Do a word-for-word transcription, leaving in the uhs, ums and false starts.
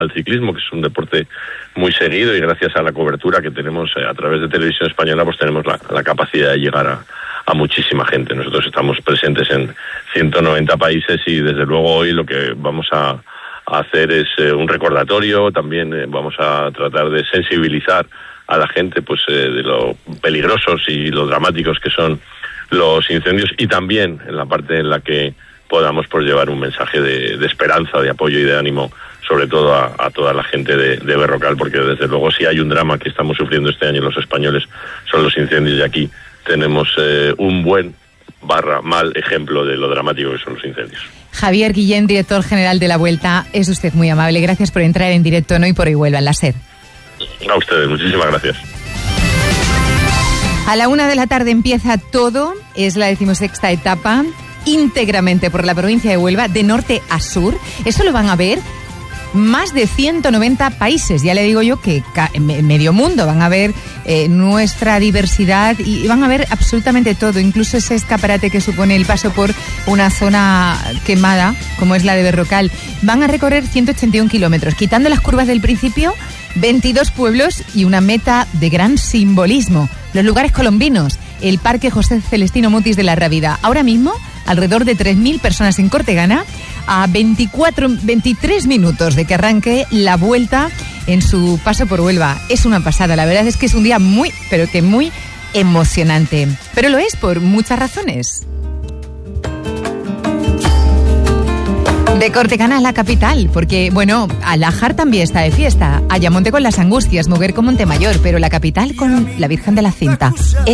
al ciclismo, que es un deporte muy seguido, y gracias a la cobertura que tenemos eh, a través de Televisión Española, pues tenemos la, la capacidad de llegar a, a muchísima gente. Nosotros estamos presentes en ciento noventa países y desde luego hoy lo que vamos a, a hacer es eh, un recordatorio. También eh, vamos a tratar de sensibilizar a la gente pues eh, de lo peligrosos y lo dramáticos que son los incendios, y también en la parte en la que podamos pues llevar un mensaje de, de esperanza, de apoyo y de ánimo, sobre todo a, a toda la gente de, de Berrocal, porque desde luego si hay un drama que estamos sufriendo este año los españoles son los incendios, y aquí tenemos eh, un buen barra mal ejemplo de lo dramático que son los incendios. Javier Guillén, director general de La Vuelta, es usted muy amable. Gracias por entrar en directo en Hoy por Hoy Huelva, en la SER. A ustedes, muchísimas gracias. A la una de la tarde empieza todo, es la decimosexta etapa, íntegramente por la provincia de Huelva, de norte a sur. Eso lo van a ver más de ciento noventa países, ya le digo yo que medio mundo, van a ver eh, nuestra diversidad y van a ver absolutamente todo, incluso ese escaparate que supone el paso por una zona quemada, como es la de Berrocal. Van a recorrer ciento ochenta y uno kilómetros, quitando las curvas del principio, veintidós pueblos y una meta de gran simbolismo. Los lugares colombinos, el Parque José Celestino Mutis de la Rábida. Ahora mismo, alrededor de tres mil personas en Cortegana, a veinticuatro, veintitrés minutos de que arranque la Vuelta en su paso por Huelva. Es una pasada, la verdad es que es un día muy, pero que muy emocionante. Pero lo es por muchas razones. De Cortegana a la capital, porque, bueno, Alájar también está de fiesta, Ayamonte con las Angustias, Moguer con Montemayor, pero la capital con la Virgen de la Cinta.